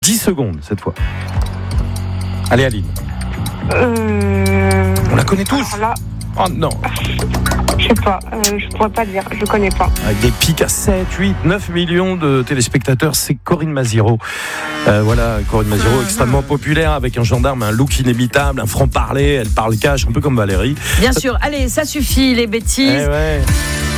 10 secondes cette fois. Allez Aline. On la connaît tous. Alors là, Oh non. je sais pas, je pourrais pas dire, je connais pas. Avec des pics à 7, 8, 9 millions de téléspectateurs, c'est Corinne Maziero. Voilà, Corinne Maziero, extrêmement populaire, avec un gendarme, un look inévitable, un franc-parler, elle parle cash, un peu comme Valérie. Bien sûr, allez, ça suffit les bêtises. Ouais.